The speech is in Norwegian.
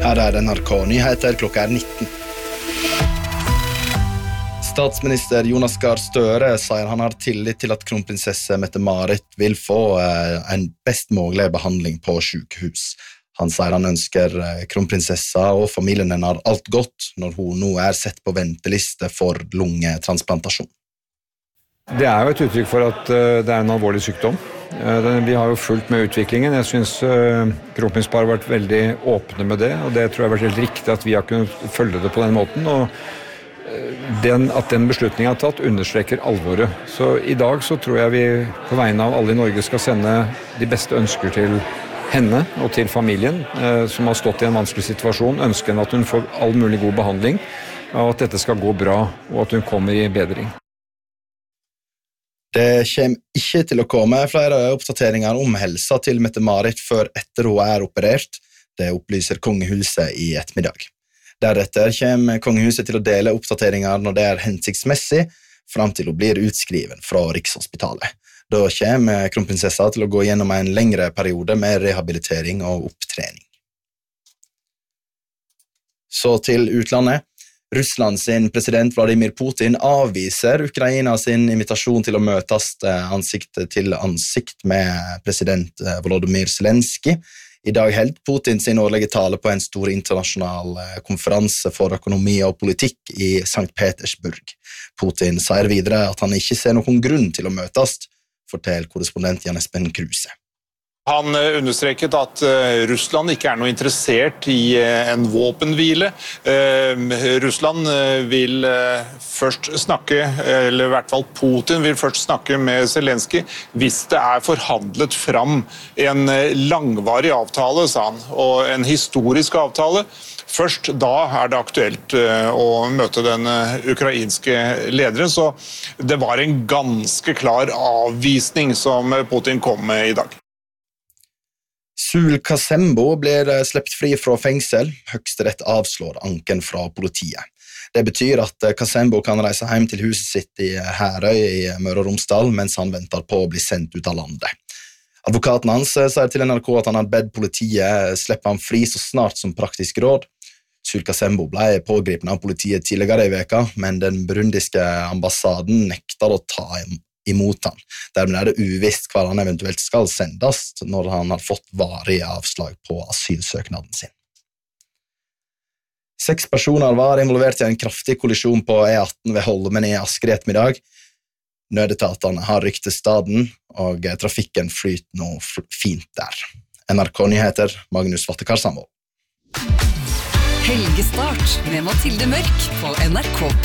Her NRK-nyheter klokka 19. Statsminister Jonas Gahr Støre sier han har tillit til at kronprinsesse Mette-Marit vil få en best mulig behandling på sykehus. Han sier han ønsker kronprinsessa og familien hennes alt godt når hun nå sett på venteliste for lungetransplantasjon. Det jo et uttrykk for at det en alvorlig sykdom. Vi har jo fulgt med utviklingen. Jeg synes kronprinsparet har vært veldig åpne med det, og det tror jeg har vært helt riktig at vi har kunnet følge det på den måten. Og at den beslutningen tatt understreker alvoret. Så i dag så tror jeg vi på vegne av alle i Norge skal sende de beste ønsker til henne og til familien som har stått i en vanskelig situasjon. Ønsker henne at hun får all mulig god behandling, og at dette skal gå bra, og at hun kommer i bedring. Det kommer ikke til å komme flere oppdateringer om helsa til Mette-Marit før etter hun operert. Det opplyser kongehuset i ettermiddag. Deretter kommer kongehuset til å dele oppdateringer når det hensiktsmessig, frem til hun blir utskriven fra Rikshospitalet. Da kommer kronprinsessa til å gå gjennom en lengre periode med rehabilitering og opptrening. Så til utlandet. Russland sin president Vladimir Putin avviser Ukraina sin invitasjon til å møtes ansikt til ansikt med president Volodymyr Zelensky. I dag held Putin sin årlige tale på en stor internasjonal konferanse for økonomi og politikk i St. Petersburg. Putin sier videre at han ikke ser noen grunn til å møtes, forteller korrespondent Jan Espen Kruse. Han understreket at Russland ikke noe interessert i en våpenhvile. Russland vil først snakke, eller i hvert fall Putin vil først snakke med Zelensky hvis det forhandlet fram en langvarig avtale, sa han, og en historisk avtale. Først da det aktuelt å møte den ukrainske lederen, så det var en ganske klar avvisning som Putin kom med i dag. Sul Kasembo blir slept fri fra fengsel. Høyesterett avslår anken fra politiet. Det betyr at Kasembo kan reise hjem til huset sitt i Herøy i Møre og Romsdal, mens han venter på å bli sendt ut av landet. Advokaten hans sier til NRK at han har bedt politiet slippe han fri så snart som praktisk råd. Sul Kasembo ble pågripet av politiet tidligere i veka, men den burundiske ambassaden nekter å ta imot han. Dermed det uvisst hva han eventuelt skal sendes når han har fått varig avslag på asylsøknaden sin. 6 personer var involvert i en kraftig kollisjon på E18 ved Holmen i Asker i ettermiddag. Nødetatene har rykt til staden, og trafikken flyter nå fint der. NRK-nyheter, Magnus Vattekar Sandvold. Helgestart med Mathilde Mørk på NRK